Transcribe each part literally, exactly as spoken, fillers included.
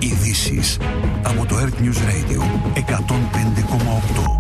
Ειδήσεις από το Earth News Radio εκατόν πέντε κόμμα οκτώ.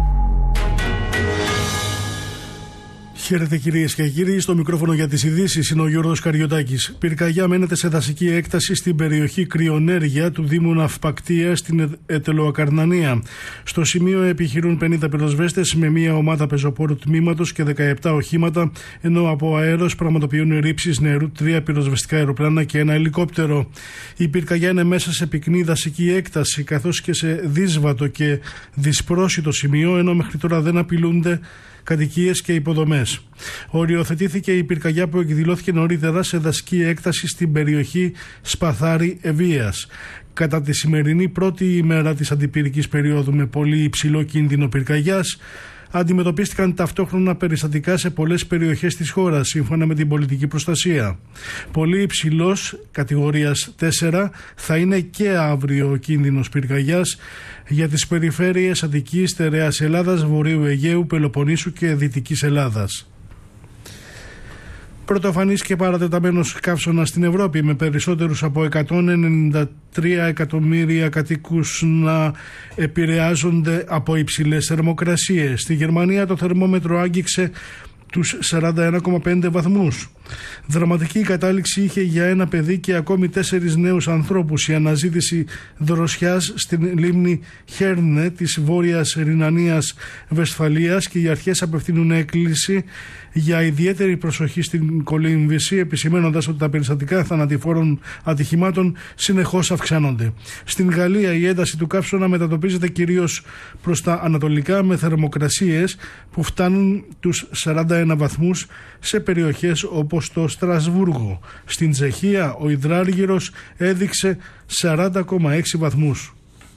Χαίρετε κυρίες και κύριοι, στο μικρόφωνο για τις ειδήσεις είναι ο Γιώργος Καριωτάκης. Πυρκαγιά μένεται σε δασική έκταση στην περιοχή Κρυονέργεια του Δήμου Ναυπακτία στην Ετελοακαρνανία. Στο σημείο επιχειρούν πενήντα πυροσβέστες με μια ομάδα πεζοπόρου τμήματος και δεκαεπτά οχήματα, ενώ από αέρος πραγματοποιούν ρήψεις νερού τρία πυροσβεστικά αεροπλάνα και ένα ελικόπτερο. Η πυρκαγιά είναι μέσα σε πυκνή δασική έκταση, καθώς και σε δύσβατο και δυσπρόσιτο σημείο, ενώ μέχρι τώρα δεν απειλούνται κατοικίες και υποδομές. Οριοθετήθηκε η πυρκαγιά που εκδηλώθηκε νωρίτερα σε δασική έκταση στην περιοχή Σπαθάρη Ευβοίας. Κατά τη σημερινή πρώτη ημέρα της αντιπυρικής περίοδου με πολύ υψηλό κίνδυνο πυρκαγιάς, αντιμετωπίστηκαν ταυτόχρονα περιστατικά σε πολλές περιοχές της χώρας, σύμφωνα με την πολιτική προστασία. Πολύ υψηλός, κατηγορίας τέσσερα, θα είναι και αύριο ο κίνδυνος πυρκαγιάς για τις περιφέρειες Αττικής, Στερεάς Ελλάδας, Βορείου Αιγαίου, Πελοποννήσου και Δυτικής Ελλάδας. Πρωτοφανής και παρατεταμένος καύσωνας στην Ευρώπη, με περισσότερους από εκατόν ενενήντα τρία εκατομμύρια κατοίκους να επηρεάζονται από υψηλές θερμοκρασίες. Στη Γερμανία το θερμόμετρο άγγιξε τους σαράντα ένα κόμμα πέντε βαθμούς. Δραματική κατάληξη είχε για ένα παιδί και ακόμη τέσσερις νέους ανθρώπους η αναζήτηση δροσιάς στην λίμνη Χέρνε της Βόρειας Ρινανίας Βεσφαλίας, και οι αρχές απευθύνουν έκκληση για ιδιαίτερη προσοχή στην κολύμβηση, επισημένοντας ότι τα περιστατικά θανατηφόρων ατυχημάτων συνεχώς αυξάνονται. Στην Γαλλία η ένταση του καύσωνα μετατοπίζεται κυρίως προς τα ανατολικά, με θερμοκρασίες που φτάνουν τους σαράντα ένα βαθμούς σε περιοχές όπως το Στρασβούργο. Στην Τσεχία ο υδράργυρος έδειξε σαράντα κόμμα έξι βαθμούς.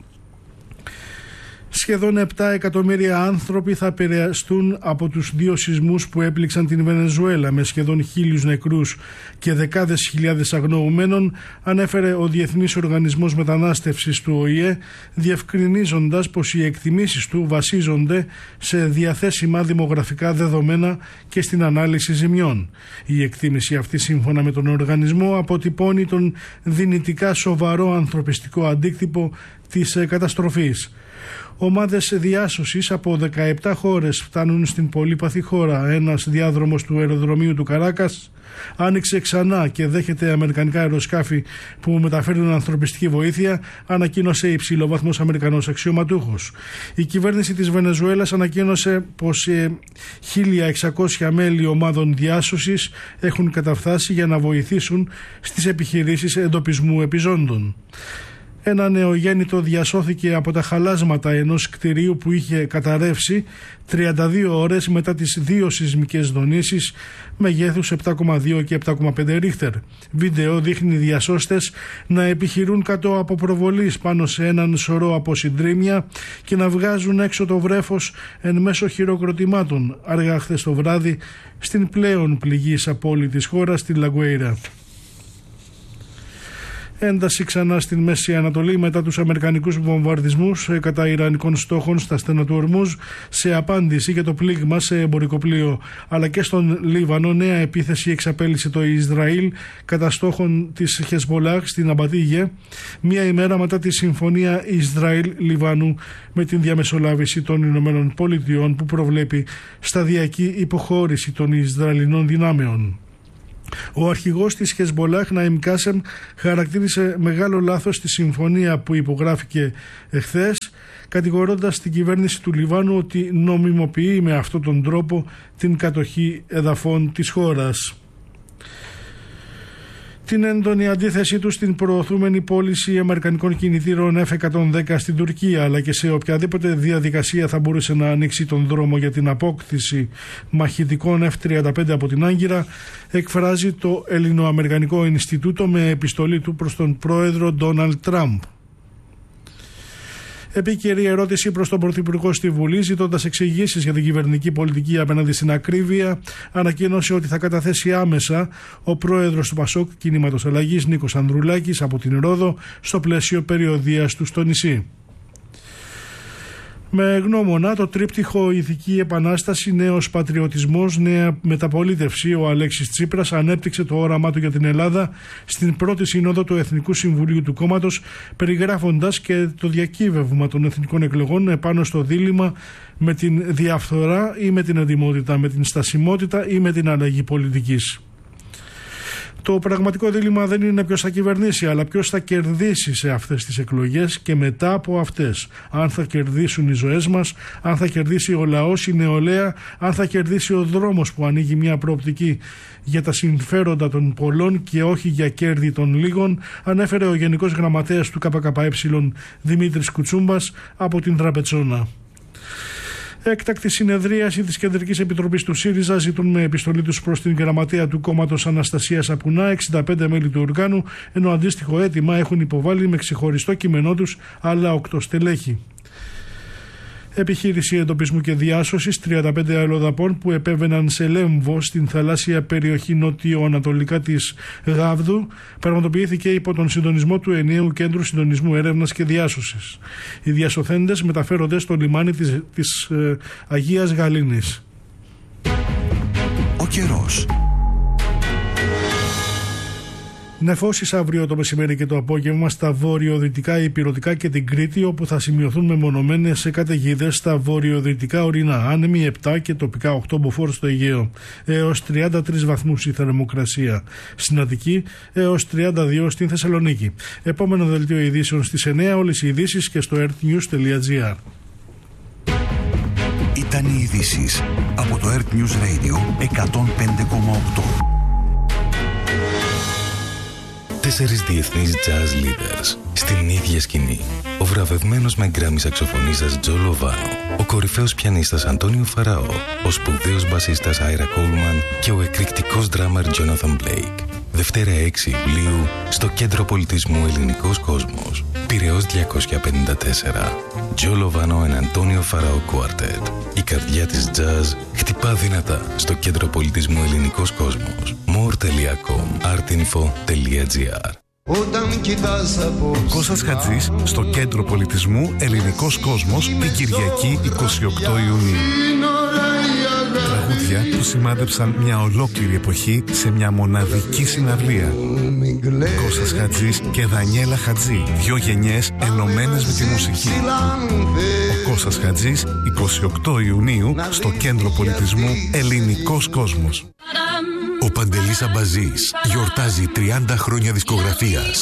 Σχεδόν επτά εκατομμύρια άνθρωποι θα επηρεαστούν από τους δύο σεισμούς που έπληξαν την Βενεζουέλα, με σχεδόν χίλιους νεκρούς και δεκάδες χιλιάδες αγνοουμένων, ανέφερε ο Διεθνής Οργανισμός Μετανάστευσης του Ο Η Ε, διευκρινίζοντας πως οι εκτιμήσεις του βασίζονται σε διαθέσιμα δημογραφικά δεδομένα και στην ανάλυση ζημιών. Η εκτίμηση αυτή, σύμφωνα με τον οργανισμό, αποτυπώνει τον δυνητικά σοβαρό ανθρωπιστικό αντίκτυπο της καταστροφής. Ομάδες διάσωσης από δεκαεπτά χώρες φτάνουν στην πολύπαθη χώρα. Ένας διάδρομος του αεροδρομίου του Καράκας άνοιξε ξανά και δέχεται αμερικανικά αεροσκάφη που μεταφέρουν ανθρωπιστική βοήθεια, ανακοίνωσε υψηλόβαθμος Αμερικανός αξιωματούχος. Η κυβέρνηση της Βενεζουέλας ανακοίνωσε πως χίλια εξακόσια μέλη ομάδων διάσωσης έχουν καταφθάσει για να βοηθήσουν στις επιχειρήσεις εντοπισμού επιζώντων. Ένα νεογέννητο διασώθηκε από τα χαλάσματα ενός κτηρίου που είχε καταρρεύσει τριάντα δύο ώρες μετά τις δύο σεισμικές δονήσεις μεγέθους επτά κόμμα δύο και επτά κόμμα πέντε ρίχτερ. Βίντεο δείχνει διασώστες να επιχειρούν κάτω από προβολής πάνω σε έναν σωρό από συντρίμμια και να βγάζουν έξω το βρέφος εν μέσω χειροκροτημάτων, αργά χθες το βράδυ στην πλέον πληγής πόλη της χώρας, τη Λαγκουέιρα. Ένταση ξανά στην Μέση Ανατολή μετά τους αμερικανικούς βομβαρδισμούς κατά ιρανικών στόχων στα στενά του Ορμούζ, σε απάντηση για το πλήγμα σε εμπορικό πλοίο. Αλλά και στον Λίβανο νέα επίθεση εξαπέλυσε το Ισραήλ κατά στόχων της Χεσμολάχ στην Αμπατίγε, μία ημέρα μετά τη συμφωνία Ισραήλ-Λιβάνου με την διαμεσολάβηση των Ηνωμένων Πολιτειών, που προβλέπει σταδιακή υποχώρηση των Ισραηλινών δυνάμεων. Ο αρχηγός της Χεσμολάχ, Ναΐμ Κάσεμ, χαρακτήρισε μεγάλο λάθος τη συμφωνία που υπογράφηκε εχθές, κατηγορώντας την κυβέρνηση του Λιβάνου ότι νομιμοποιεί με αυτόν τον τρόπο την κατοχή εδαφών της χώρας. Την έντονη αντίθεσή του στην προωθούμενη πώληση αμερικανικών κινητήρων εφ εκατόν δέκα στην Τουρκία, αλλά και σε οποιαδήποτε διαδικασία θα μπορούσε να ανοίξει τον δρόμο για την απόκτηση μαχητικών εφ τριάντα πέντε από την Άγκυρα, εκφράζει το Ελληνοαμερικανικό Ινστιτούτο με επιστολή του προς τον πρόεδρο Ντόναλντ Τραμπ. Επίκαιρη ερώτηση προς τον Πρωθυπουργό στη Βουλή, ζητώντας εξηγήσεις για την κυβερνητική πολιτική απέναντι στην ακρίβεια, ανακοίνωσε ότι θα καταθέσει άμεσα ο πρόεδρος του Πασόκ Κινήματος Αλλαγής, Νίκος Ανδρουλάκης, από την Ρόδο, στο πλαίσιο περιοδείας του στο νησί. Με γνώμονα το τρίπτυχο Ηθική Επανάσταση, Νέος Πατριωτισμός, Νέα Μεταπολίτευση, ο Αλέξης Τσίπρας ανέπτυξε το όραμά του για την Ελλάδα στην πρώτη σύνοδο του Εθνικού Συμβουλίου του κόμματος, περιγράφοντας και το διακύβευμα των εθνικών εκλογών επάνω στο δίλημμα με την διαφθορά ή με την εντιμότητα, με την στασιμότητα ή με την αλλαγή πολιτικής. Το πραγματικό δίλημμα δεν είναι ποιος θα κυβερνήσει, αλλά ποιος θα κερδίσει σε αυτές τις εκλογές και μετά από αυτές. Αν θα κερδίσουν οι ζωές μας, αν θα κερδίσει ο λαός, η νεολαία, αν θα κερδίσει ο δρόμος που ανοίγει μια προοπτική για τα συμφέροντα των πολλών και όχι για κέρδη των λίγων, ανέφερε ο Γενικός Γραμματέας του ΚΚΕ Δημήτρης Κουτσούμπας από την Τραπετσόνα. Έκτακτη συνεδρίαση της Κεντρικής Επιτροπής του ΣΥΡΙΖΑ ζητούν με επιστολή τους προς την γραμματέα του κόμματος Αναστασία Σαπουνά εξήντα πέντε μέλη του οργάνου, ενώ αντίστοιχο αίτημα έχουν υποβάλει με ξεχωριστό κείμενό τους άλλα οκτώ στελέχη. Επιχείρηση εντοπισμού και διάσωσης τριάντα πέντε αλλοδαπών που επέβαιναν σε Λέμβο στην θαλάσσια περιοχή νοτιοανατολικά της Γάβδου πραγματοποιήθηκε υπό τον συντονισμό του Ενιαίου Κέντρου Συντονισμού Έρευνας και Διάσωσης. Οι διασωθέντες μεταφέρονται στο λιμάνι της, της ε, Αγίας Γαλήνης. Ο καιρός. Νεφώσεις αύριο το μεσημέρι και το απόγευμα στα βόρειο-δυτικά, ηπειρωτικά και την Κρήτη, όπου θα σημειωθούν μεμονωμένες καταιγίδες στα βόρειο-δυτικά ορεινά. Άνεμοι επτά και τοπικά οκτώ μποφόρ στο Αιγαίο. Έως τριάντα τρεις βαθμούς η θερμοκρασία στην Αττική, έως τριάντα δύο στην Θεσσαλονίκη. Επόμενο δελτίο ειδήσεων στις εννιά, όλες οι ειδήσεις και στο earthnews τελεία gr. Ήταν οι ειδήσεις από το Earth News Radio εκατόν πέντε κόμμα οκτώ. Τέσσερις διεθνείς jazz leaders στην ίδια σκηνή. Ο βραβευμένος με γκράμι σαξοφωνίστας Τζο Λοβάνο, ο κορυφαίος πιανίστας Αντώνιο Φαραώ, ο σπουδαίος μπασίστας Άιρα Κόλμαν και ο εκρηκτικός ντράμαρ Τζόναθαν Μπλέικ. Δευτέρα έξι Ιουλίου στο Κέντρο Πολιτισμού Ελληνικός Κόσμος. Πειραιώς διακόσια πενήντα τέσσερα. Τζο Λοβάνο and Αντώνιο Φαραώ Quartet. Η καρδιά της jazz χτυπά δυνατά στο Κέντρο Πολιτισμού Ελληνικός Κόσμος. more τελεία com artinfo τελεία gr. Κώστας Χατζής στο Κέντρο Πολιτισμού Ελληνικός Κόσμος την Κυριακή εικοστή ογδόη Ιουνίου. Τραγούδια που σημάδεψαν μια ολόκληρη εποχή σε μια μοναδική συναυλία. Κώστας Χατζής και Δανιέλα Χατζή, δυο γενιές ενωμένες με τη μουσική. Ο Κώστας Χατζής εικοστή ογδόη Ιουνίου στο Κέντρο Πολιτισμού Ελληνικός Κόσμος. Ο Παντελής Αμπαζής γιορτάζει τριάντα χρόνια δισκογραφίας.